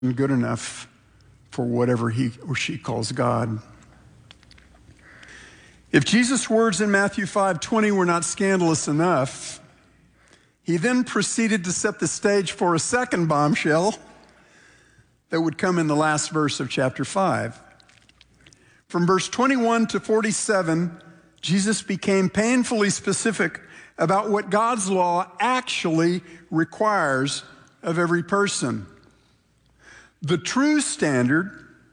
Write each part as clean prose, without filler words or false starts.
good enough for whatever he or she calls God. If Jesus' words in Matthew 5:20 were not scandalous enough, he then proceeded to set the stage for a second bombshell that would come in the last verse of chapter 5. From verse 21 to 47, Jesus became painfully specific about what God's law actually requires of every person. The true standard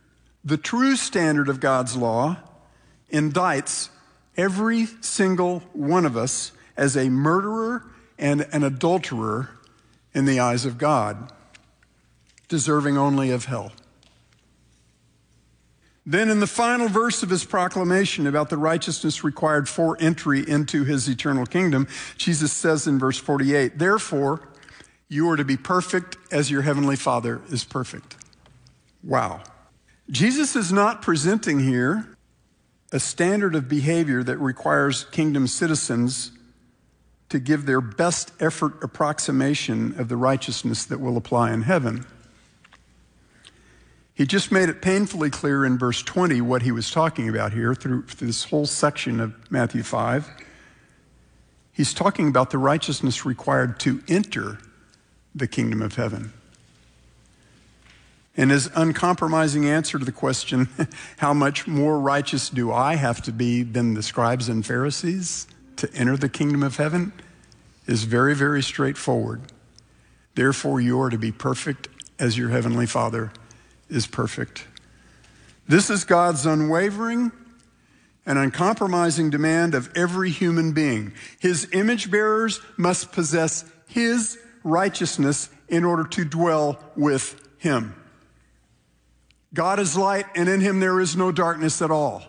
of God's law indicts every single one of us as a murderer and an adulterer in the eyes of God, deserving only of hell. Then in the final verse of his proclamation about the righteousness required for entry into his eternal kingdom, Jesus says in verse 48, "Therefore, you are to be perfect as your heavenly Father is perfect." Wow. Jesus is not presenting here a standard of behavior that requires kingdom citizens to give their best effort approximation of the righteousness that will apply in heaven. He just made it painfully clear in verse 20 what he was talking about here through this whole section of Matthew 5. He's talking about the righteousness required to enter the kingdom of heaven. And his uncompromising answer to the question, how much more righteous do I have to be than the scribes and Pharisees to enter the kingdom of heaven, is very, very straightforward. Therefore, you are to be perfect as your heavenly Father is perfect. This is God's unwavering and uncompromising demand of every human being. His image bearers must possess his righteousness in order to dwell with him. God is light, and in him there is no darkness at all.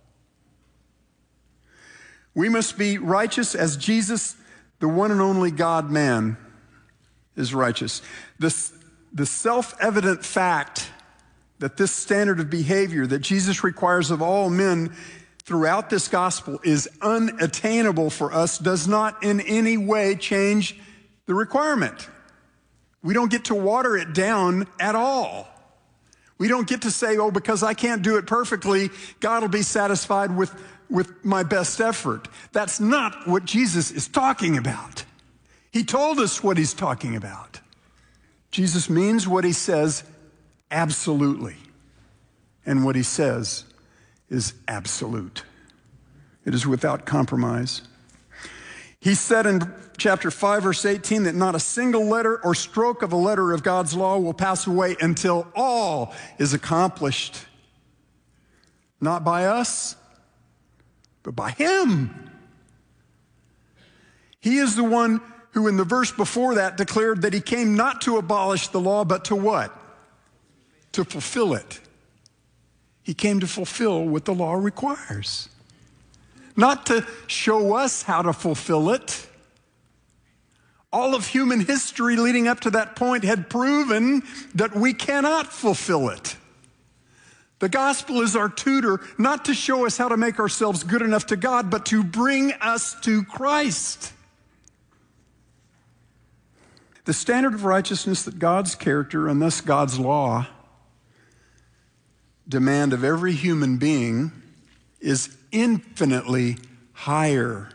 We must be righteous as Jesus, the one and only God-man, is righteous. The self-evident fact that this standard of behavior that Jesus requires of all men throughout this gospel is unattainable for us does not in any way change the requirement. We don't get to water it down at all. We don't get to say, oh, because I can't do it perfectly, God will be satisfied with my best effort. That's not what Jesus is talking about. He told us what he's talking about. Jesus means what he says absolutely. And what he says is absolute. It is without compromise. He said in chapter 5, verse 18, that not a single letter or stroke of a letter of God's law will pass away until all is accomplished. Not by us, but by him. He is the one who in the verse before that declared that he came not to abolish the law, but to what? To fulfill it. He came to fulfill what the law requires. Not to show us how to fulfill it. All of human history leading up to that point had proven that we cannot fulfill it. The gospel is our tutor, not to show us how to make ourselves good enough to God, but to bring us to Christ. The standard of righteousness that God's character, and thus God's law, demand of every human being is infinitely higher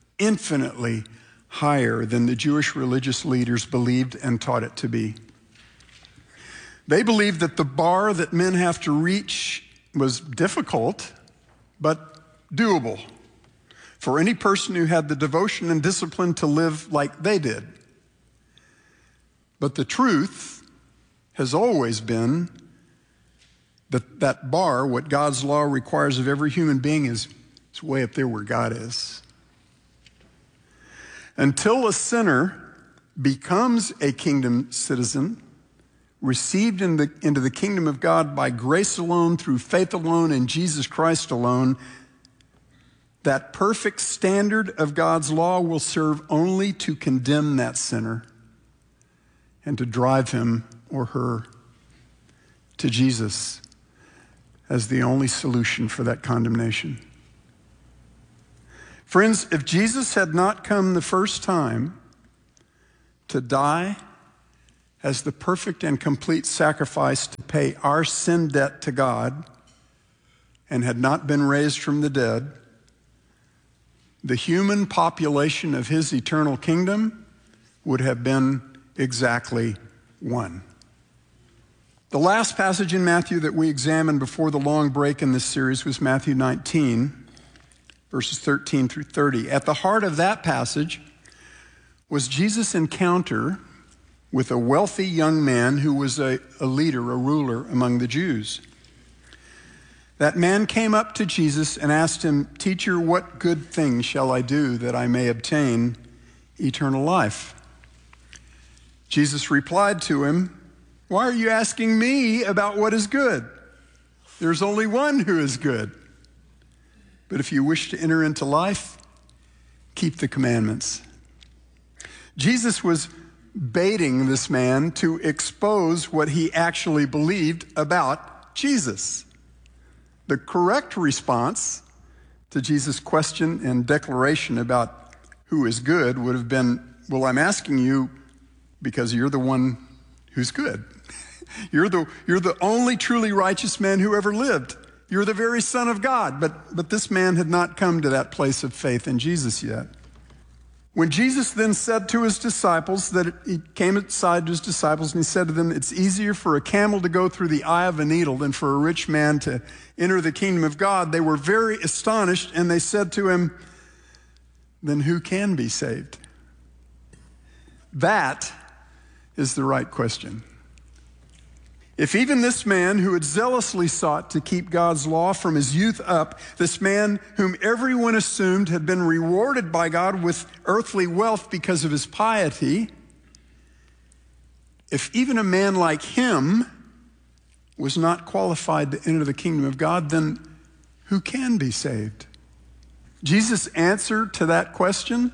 than the Jewish religious leaders believed and taught it to be. They believed that the bar that men have to reach was difficult, but doable for any person who had the devotion and discipline to live like they did. But the truth has always been that bar, what God's law requires of every human being, is way up there where God is. Until a sinner becomes a kingdom citizen, received into the kingdom of God by grace alone, through faith alone, in Jesus Christ alone, that perfect standard of God's law will serve only to condemn that sinner and to drive him or her to Jesus as the only solution for that condemnation. Friends, if Jesus had not come the first time to die as the perfect and complete sacrifice to pay our sin debt to God and had not been raised from the dead, the human population of his eternal kingdom would have been exactly one. The last passage in Matthew that we examined before the long break in this series was Matthew 19, verses 13 through 30. At the heart of that passage was Jesus' encounter with a wealthy young man who was a leader, a ruler among the Jews. That man came up to Jesus and asked him, "Teacher, what good thing shall I do that I may obtain eternal life?" Jesus replied to him, "Why are you asking me about what is good? There's only one who is good. But if you wish to enter into life, keep the commandments." Jesus was baiting this man to expose what he actually believed about Jesus. The correct response to Jesus' question and declaration about who is good would have been, "Well, I'm asking you because you're the one who's good. You're the only truly righteous man who ever lived. You're the very Son of God." But this man had not come to that place of faith in Jesus yet. When Jesus then said to his disciples, he came aside to his disciples and he said to them, "It's easier for a camel to go through the eye of a needle than for a rich man to enter the kingdom of God," they were very astonished and they said to him, "Then who can be saved?" That is the right question. If even this man who had zealously sought to keep God's law from his youth up, this man whom everyone assumed had been rewarded by God with earthly wealth because of his piety, if even a man like him was not qualified to enter the kingdom of God, then who can be saved? Jesus' answer to that question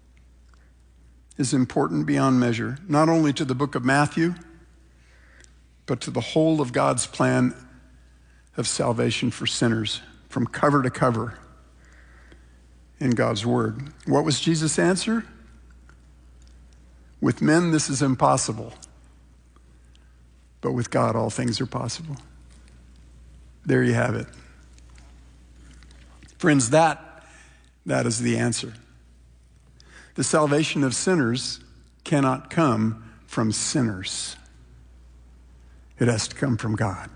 is important beyond measure, not only to the book of Matthew, but to the whole of God's plan of salvation for sinners, from cover to cover in God's word. What was Jesus' answer? With men, this is impossible, but with God, all things are possible. There you have it. Friends, that is the answer. The salvation of sinners cannot come from sinners. It has to come from God.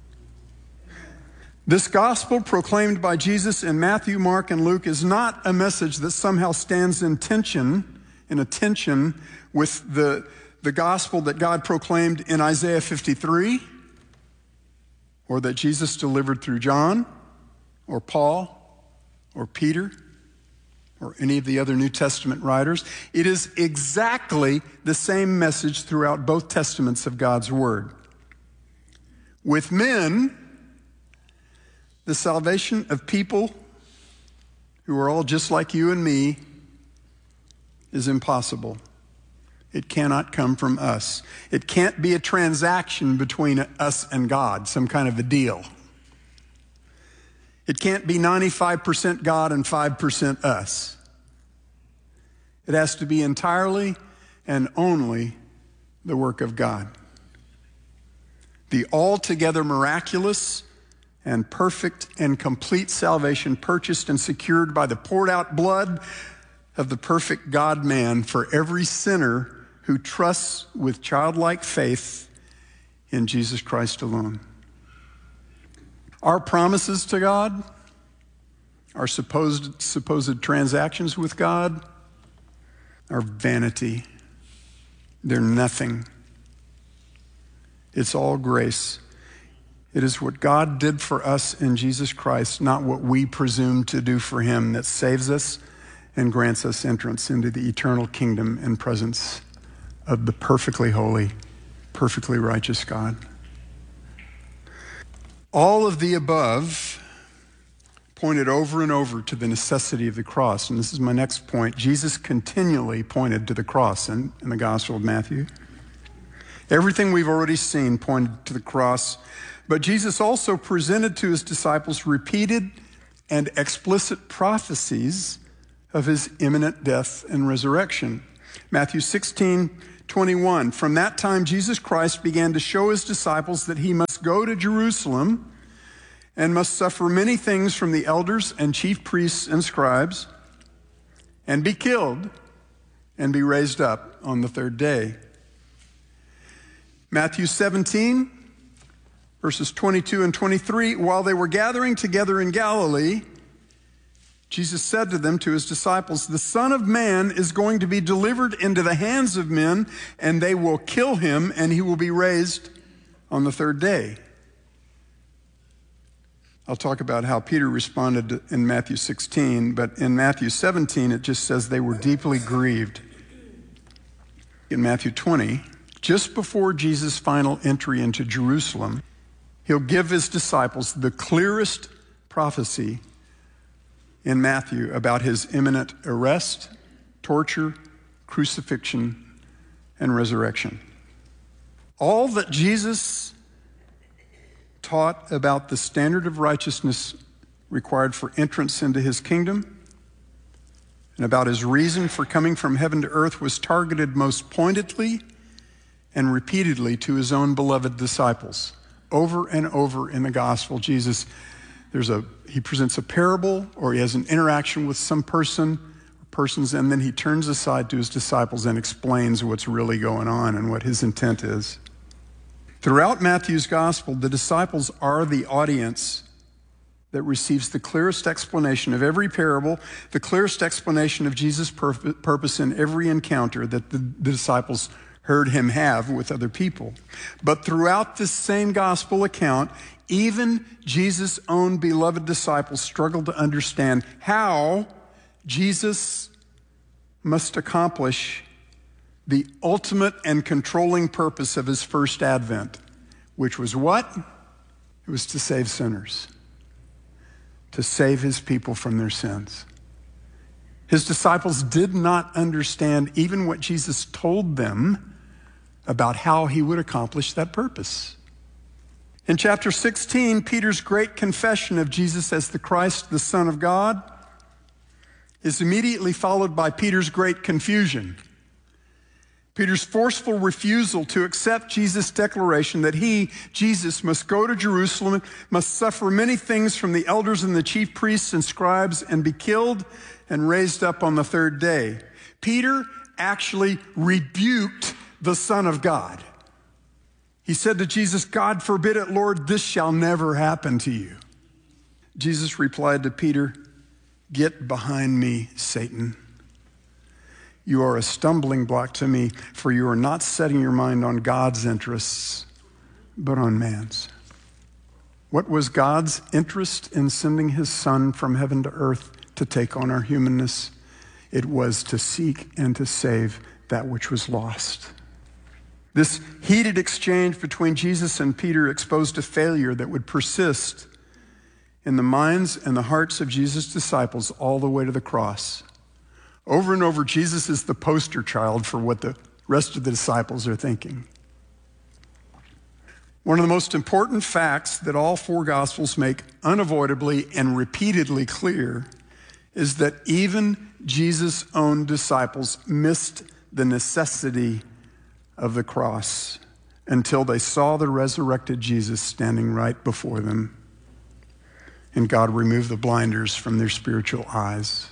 This gospel proclaimed by Jesus in Matthew, Mark, and Luke is not a message that somehow stands in a tension with the gospel that God proclaimed in Isaiah 53, or that Jesus delivered through John, or Paul, or Peter, or any of the other New Testament writers. It is exactly the same message throughout both testaments of God's word. With men, the salvation of people who are all just like you and me is impossible. It cannot come from us. It can't be a transaction between us and God, some kind of a deal. It can't be 95% God and 5% us. It has to be entirely and only the work of God. The altogether miraculous and perfect and complete salvation purchased and secured by the poured out blood of the perfect God-man for every sinner who trusts with childlike faith in Jesus Christ alone. Our promises to God, our supposed transactions with God, are vanity. They're nothing. It's all grace. It is what God did for us in Jesus Christ, not what we presume to do for him, that saves us and grants us entrance into the eternal kingdom and presence of the perfectly holy, perfectly righteous God. All of the above pointed over and over to the necessity of the cross. And this is my next point. Jesus continually pointed to the cross in the Gospel of Matthew. Everything we've already seen pointed to the cross, but Jesus also presented to his disciples repeated and explicit prophecies of his imminent death and resurrection. Matthew 16, 21. From that time, Jesus Christ began to show his disciples that he must go to Jerusalem and must suffer many things from the elders and chief priests and scribes, and be killed and be raised up on the third day. Matthew 17, verses 22 and 23, while they were gathering together in Galilee, Jesus said to them, to his disciples, the Son of Man is going to be delivered into the hands of men, and they will kill him, and he will be raised on the third day. I'll talk about how Peter responded in Matthew 16, but in Matthew 17, it just says they were deeply grieved. In Matthew 20, just before Jesus' final entry into Jerusalem, he'll give his disciples the clearest prophecy in Matthew about his imminent arrest, torture, crucifixion, and resurrection. All that Jesus taught about the standard of righteousness required for entrance into his kingdom and about his reason for coming from heaven to earth was targeted most pointedly and repeatedly to his own beloved disciples. Over and over in the gospel, Jesus, he presents a parable, or he has an interaction with some person or persons, and then he turns aside to his disciples and explains what's really going on and what his intent is. Throughout Matthew's gospel, the disciples are the audience that receives the clearest explanation of every parable, the clearest explanation of Jesus' purpose in every encounter that the disciples heard him have with other people. But throughout this same gospel account, even Jesus' own beloved disciples struggle to understand how Jesus must accomplish the ultimate and controlling purpose of his first advent, which was what? It was to save sinners, to save his people from their sins. His disciples did not understand even what Jesus told them about how he would accomplish that purpose. In chapter 16, Peter's great confession of Jesus as the Christ, the Son of God, is immediately followed by Peter's great confusion. Peter's forceful refusal to accept Jesus' declaration that he, Jesus, must go to Jerusalem, must suffer many things from the elders and the chief priests and scribes, and be killed and raised up on the third day. Peter actually rebuked the Son of God. He said to Jesus, God forbid it, Lord, this shall never happen to you. Jesus replied to Peter, get behind me, Satan. You are a stumbling block to me, for you are not setting your mind on God's interests, but on man's. What was God's interest in sending his Son from heaven to earth to take on our humanness? It was to seek and to save that which was lost. This heated exchange between Jesus and Peter exposed a failure that would persist in the minds and the hearts of Jesus' disciples all the way to the cross. Over and over, Jesus is the poster child for what the rest of the disciples are thinking. One of the most important facts that all four Gospels make unavoidably and repeatedly clear is that even Jesus' own disciples missed the necessity of the cross until they saw the resurrected Jesus standing right before them, and God removed the blinders from their spiritual eyes.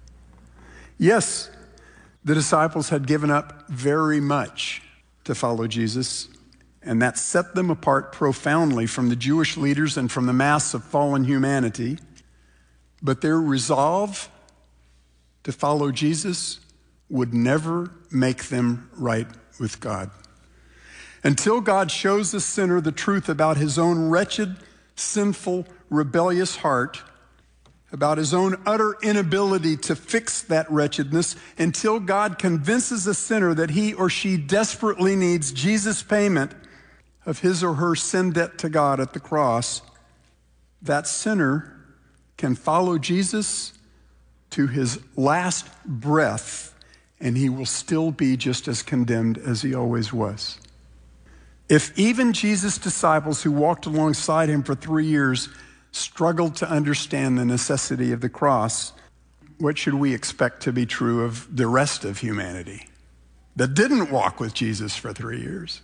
Yes, the disciples had given up very much to follow Jesus, and that set them apart profoundly from the Jewish leaders and from the mass of fallen humanity. But their resolve to follow Jesus would never make them right with God. Until God shows the sinner the truth about his own wretched, sinful, rebellious heart, about his own utter inability to fix that wretchedness, until God convinces a sinner that he or she desperately needs Jesus' payment of his or her sin debt to God at the cross, that sinner can follow Jesus to his last breath, and he will still be just as condemned as he always was. If even Jesus' disciples who walked alongside him for 3 years struggled to understand the necessity of the cross, what should we expect to be true of the rest of humanity? that didn't walk with Jesus for 3 years.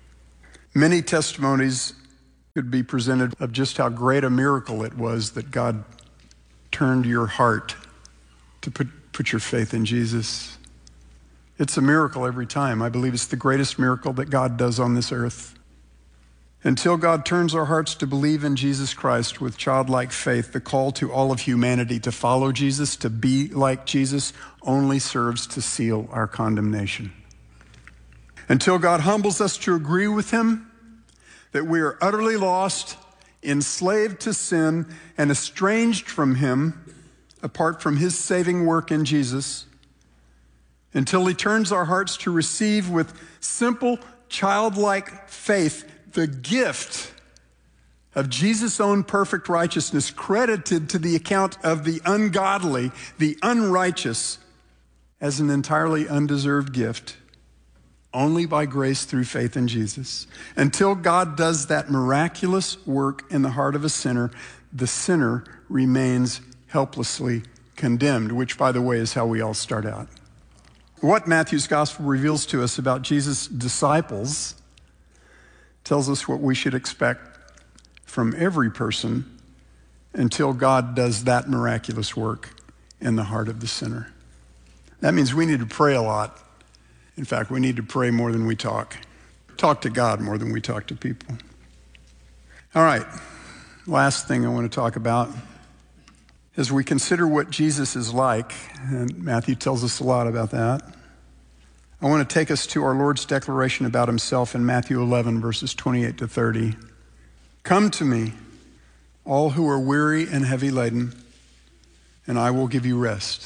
Many testimonies could be presented of just how great a miracle it was that God turned your heart to put your faith in Jesus. It's a miracle every time. I believe it's the greatest miracle that God does on this earth. Until God turns our hearts to believe in Jesus Christ with childlike faith, the call to all of humanity to follow Jesus, to be like Jesus, only serves to seal our condemnation. Until God humbles us to agree with him that we are utterly lost, enslaved to sin, and estranged from him apart from his saving work in Jesus, until he turns our hearts to receive with simple, childlike faith the gift of Jesus' own perfect righteousness credited to the account of the ungodly, the unrighteous, as an entirely undeserved gift, only by grace through faith in Jesus. Until God does that miraculous work in the heart of a sinner, the sinner remains helplessly condemned, which, by the way, is how we all start out. What Matthew's gospel reveals to us about Jesus' disciples tells us what we should expect from every person until God does that miraculous work in the heart of the sinner. That means we need to pray a lot. In fact, we need to pray more than we talk. Talk to God more than we talk to people. All right, last thing I want to talk about as we consider what Jesus is like, and Matthew tells us a lot about that, I want to take us to our Lord's declaration about himself in Matthew 11, verses 28 to 30. Come to me, all who are weary and heavy laden, and I will give you rest.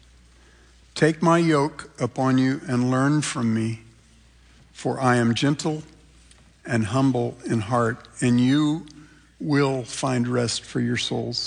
Take my yoke upon you and learn from me, for I am gentle and humble in heart, and you will find rest for your souls.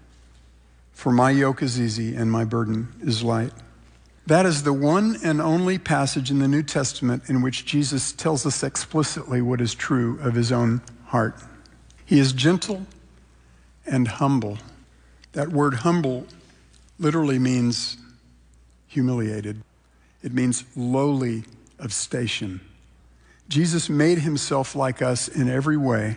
For my yoke is easy and my burden is light. That is the one and only passage in the New Testament in which Jesus tells us explicitly what is true of his own heart. He is gentle and humble. That word humble literally means humiliated. It means lowly of station. Jesus made himself like us in every way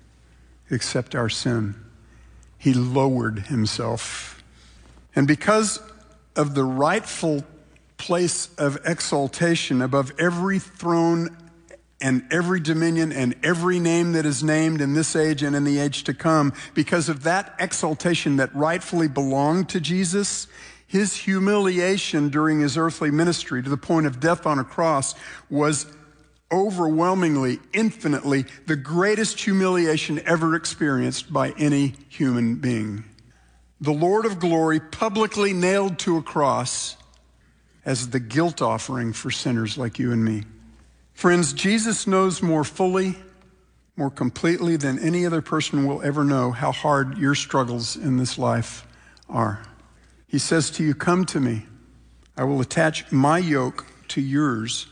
except our sin. He lowered himself. And because of the rightful place of exaltation above every throne and every dominion and every name that is named in this age and in the age to come, because of that exaltation that rightfully belonged to Jesus, his humiliation during his earthly ministry to the point of death on a cross was overwhelmingly, infinitely the greatest humiliation ever experienced by any human being. The Lord of glory publicly nailed to a cross as the guilt offering for sinners like you and me. Friends, Jesus knows more fully, more completely than any other person will ever know how hard your struggles in this life are. He says to you, come to me. I will attach my yoke to yours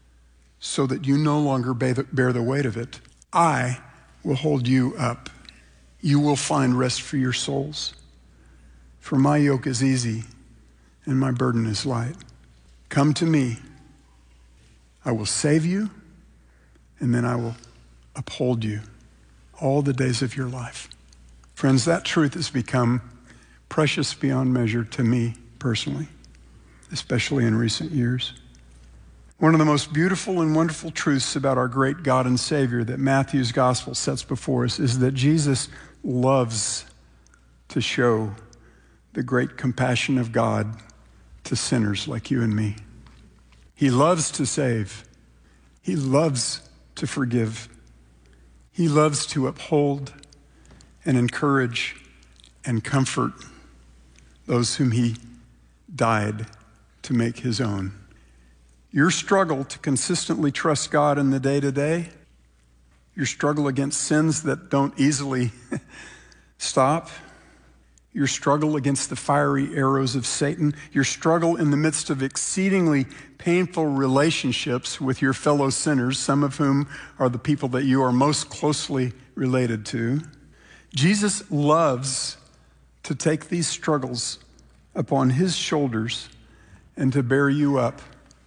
so that you no longer bear the weight of it. I will hold you up. You will find rest for your souls. For my yoke is easy and my burden is light. Come to me. I will save you, and then I will uphold you all the days of your life. Friends, that truth has become precious beyond measure to me personally, especially in recent years. One of the most beautiful and wonderful truths about our great God and Savior that Matthew's gospel sets before us is that Jesus loves to show the great compassion of God to sinners like you and me. He loves to save. He loves to forgive. He loves to uphold and encourage and comfort those whom he died to make his own. Your struggle to consistently trust God in the day-to-day, your struggle against sins that don't easily stop, your struggle against the fiery arrows of Satan, your struggle in the midst of exceedingly painful relationships with your fellow sinners, some of whom are the people that you are most closely related to. Jesus loves to take these struggles upon his shoulders and to bear you up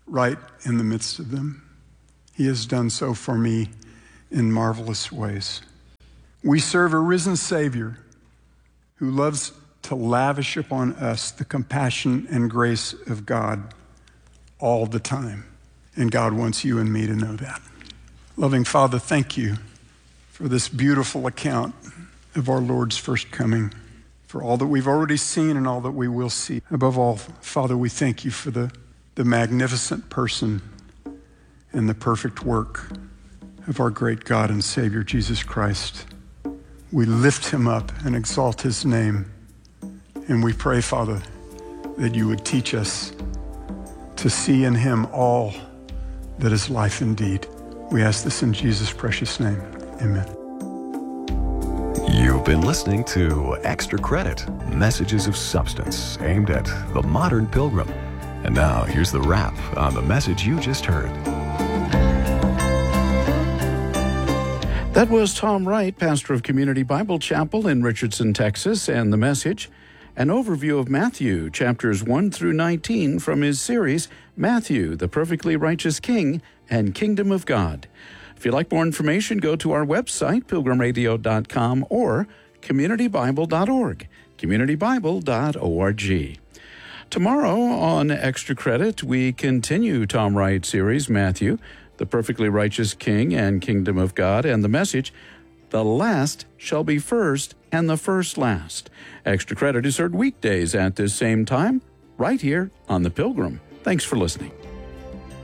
right in the midst of them. He has done so for me in marvelous ways. We serve a risen Savior who loves to lavish upon us the compassion and grace of God all the time. And God wants you and me to know that. Loving Father, thank you for this beautiful account of our Lord's first coming, for all that we've already seen and all that we will see. Above all, Father, we thank you for the magnificent person and the perfect work of our great God and Savior, Jesus Christ. We lift him up and exalt his name. And we pray, Father, that you would teach us to see in him all that is life indeed. We ask this in Jesus' precious name. Amen. You've been listening to Extra Credit, messages of substance aimed at the modern pilgrim. And now here's the wrap on the message you just heard. That was Tom Wright, pastor of Community Bible Chapel in Richardson, Texas, and the message, an overview of Matthew, chapters 1 through 19 from his series, Matthew, the Perfectly Righteous King and Kingdom of God. If you'd like more information, go to our website, pilgrimradio.com or communitybible.org, communitybible.org. Tomorrow on Extra Credit, we continue Tom Wright's series, Matthew, the Perfectly Righteous King and Kingdom of God, and the message, the last shall be first and the first last. Extra Credit is heard weekdays at this same time, right here on The Pilgrim. Thanks for listening.